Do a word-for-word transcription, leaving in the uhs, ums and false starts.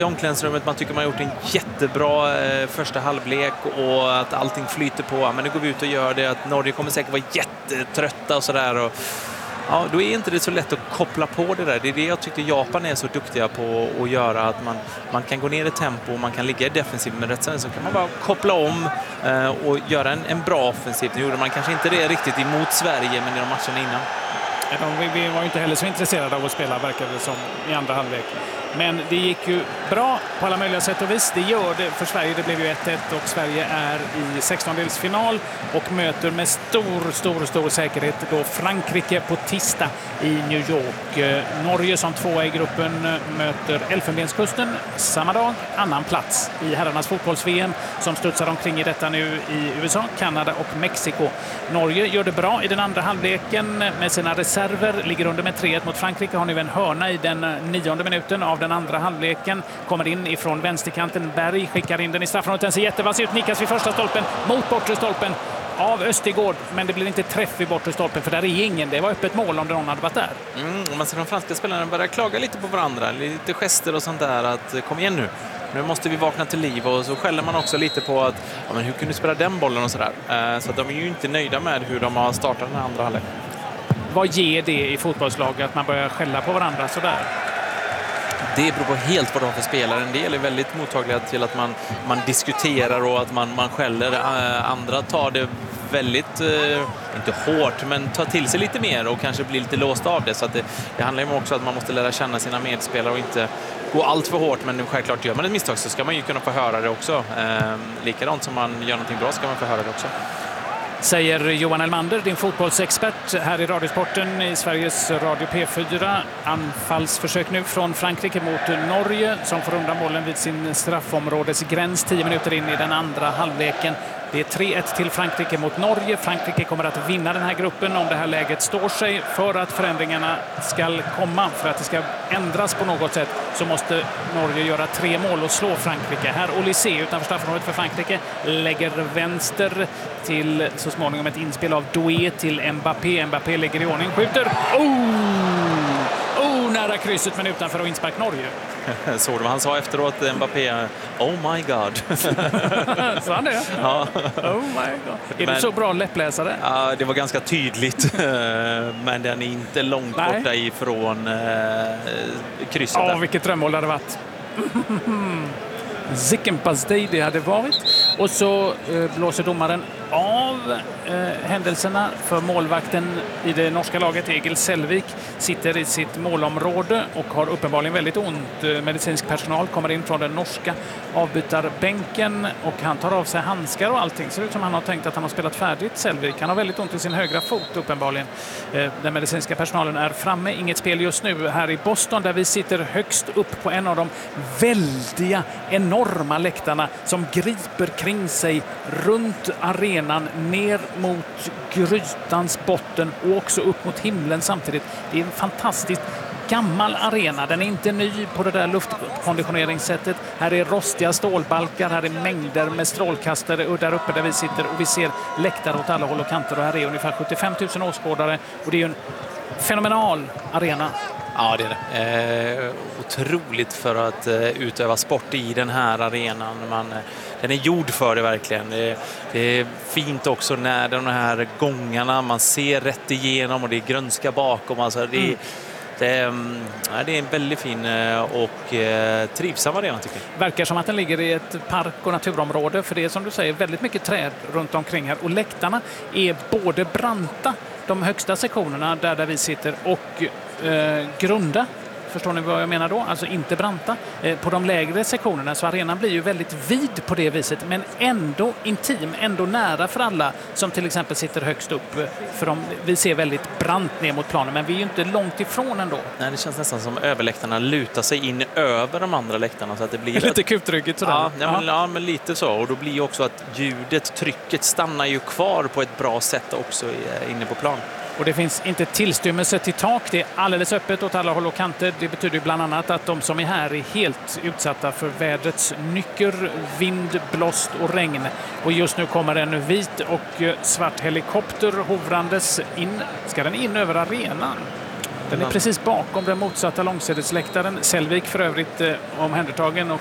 I omklädningsrummet man tycker man har gjort en jättebra eh, första halvlek och att allting flyter på. Men nu går vi ut och gör det. Att Norge kommer säkert vara jättetrötta och sådär. Och ja, då är inte det så lätt att koppla på det där. Det är det jag tyckte Japan är så duktiga på att göra. Att man, man kan gå ner i tempo och man kan ligga i defensiv. Men rätt sen så kan man bara koppla om eh, och göra en, en bra offensiv. Nu gjorde man kanske inte det riktigt emot Sverige, men i de matcherna innan. De, vi var ju inte heller så intresserade av att spela, verkade det som, i andra halvlek. Men det gick ju bra på alla möjliga sätt och vis. Det gör det för Sverige. Det blev ju ett ett och Sverige är i sextondelsfinal och möter med stor, stor, stor säkerhet då Frankrike på tisdag i New York. Norge som tvåa i gruppen möter Elfenbenskusten samma dag. Annan plats i herrarnas fotbolls-V M som studsar omkring i detta nu i U S A, Kanada och Mexiko. Norge gör det bra i den andra halvleken med sina reserver. Ligger under med tre ett mot Frankrike. Har nu en hörna i den nionde minuten av den andra halvleken. Kommer in ifrån vänsterkanten. Berg skickar in den i straffområdet. Den ser jättevass ut. Nickas vid första stolpen mot bortre stolpen av Östigård. Men det blir inte träff i bortre stolpen för där är ingen. Det var öppet mål om någon hade varit där. Mm, och man ser de franska spelarna börja klaga lite på varandra. Lite gester och sånt där. Att kom igen nu. Nu måste vi vakna till liv. Och så skäller man också lite på att ja, men hur kan du spela den bollen och sådär. Uh, så att de är ju inte nöjda med hur de har startat den andra halvlek. Vad ger det i fotbollslag att man börjar skälla på varandra sådär? Det beror på helt vad de har för spelare. En del är väldigt mottagliga till att man, man diskuterar och att man, man skäller. Andra tar det väldigt, eh, inte hårt, men tar till sig lite mer och kanske blir lite låst av det. Så att det, det handlar ju också om att man måste lära känna sina medspelare och inte gå allt för hårt. Men självklart gör man ett misstag så ska man ju kunna få höra det också. Eh, likadant som man gör någonting bra ska man få höra det också. Säger Johan Elmander, din fotbollsexpert här i Radiosporten i Sveriges Radio P fyra. Anfallsförsök nu från Frankrike mot Norge som får undan bollen vid sin straffområdesgräns tio minuter in i den andra halvleken. Det är tre ett till Frankrike mot Norge. Frankrike kommer att vinna den här gruppen om det här läget står sig. För att förändringarna ska komma, för att det ska ändras på något sätt, så måste Norge göra tre mål och slå Frankrike. Här Olysée utanför straffområdet för Frankrike lägger vänster till så småningom ett inspel av Doué till Mbappé. Mbappé lägger i ordning, skjuter. Oh! Oh, nära krysset men utanför och inspark Norge. Såg du vad han sa efteråt, Mbappé? Oh my god. Så han det? Ja. Oh my god. Är men, du så bra läppläsare? Ja, det var ganska tydligt. Men den är inte långt Nej. borta ifrån eh, krysset. Ja, vilket drömmål det hade varit. Zickenpastej det hade varit. Och så eh, blåser domaren av eh, händelserna för målvakten i det norska laget. Egil Selvik sitter i sitt målområde och har uppenbarligen väldigt ont. Eh, medicinsk personal kommer in från den norska avbytarbänken och han tar av sig handskar och allting. Ser ut som han har tänkt att han har spelat färdigt, Selvik. Han har väldigt ont i sin högra fot uppenbarligen. Eh, den medicinska personalen är framme. Inget spel just nu här i Boston där vi sitter högst upp på en av de väldiga, enorma läktarna som griper kring sig runt arenan ner mot grytans botten och också upp mot himlen samtidigt. Det är en fantastiskt gammal arena. Den är inte ny på det där luftkonditioneringssättet. Här är rostiga stålbalkar, här är mängder med strålkastare och där uppe där vi sitter och vi ser läktare åt alla håll och kanter och här är ungefär sjuttiofem tusen åskådare och det är ju en fenomenal arena. Ja, det är det. Eh, otroligt för att eh, utöva sport i den här arenan. Man, eh, den är gjord för det verkligen. Det, det är fint också när de här gångarna, man ser rätt igenom och det är grönska bakom. Alltså, det, mm. det, ja, det är en väldigt fin och eh, trivsam arena tycker jag. Verkar som att den ligger i ett park- och naturområde för det är som du säger väldigt mycket träd runt omkring här. Och läktarna är både branta, de högsta sektionerna där, där vi sitter, och eh, grunda. Förstår ni vad jag menar då? Alltså inte branta. Eh, på de lägre sektionerna så arenan blir ju väldigt vid på det viset men ändå intim, ändå nära för alla som till exempel sitter högst upp. För de, vi ser väldigt brant ner mot planen men vi är ju inte långt ifrån ändå. Nej, det känns nästan som överläktarna lutar sig in över de andra läktarna så att det blir lite kutryggigt sådär. Ja, ja, men, ja, men lite så. Och då blir ju också att ljudet, trycket stannar ju kvar på ett bra sätt också inne på plan. Och det finns inte tillstymmelse till tak. Det är alldeles öppet åt alla håll och kanter. Det betyder bland annat att de som är här är helt utsatta för vädrets nycker, vind, blåst och regn. Och just nu kommer en vit och svart helikopter hovrandes in. Ska den in över arenan? Den är precis bakom den motsatta långsädesläktaren. Selvik för övrigt eh, omhändertagen och